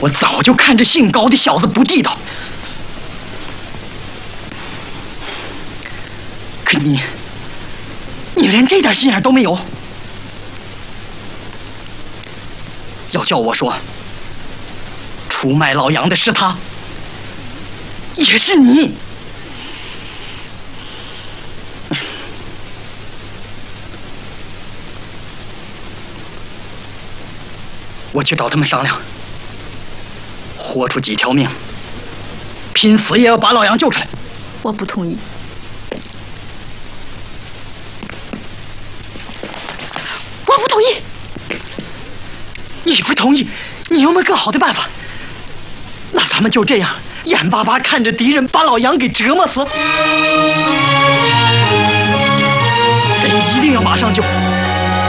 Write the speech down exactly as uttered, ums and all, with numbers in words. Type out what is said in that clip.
我早就看这姓高的小子不地道，可你，你连这点心眼都没有。要叫我说，出卖老杨的是他，也是你。我去找他们商量，豁出几条命，拼死也要把老杨救出来。 我不同意。 我不同意。你不同意，你有没有更好的办法？那咱们就这样眼巴巴看着敌人把老杨给折磨死，人一定要马上救。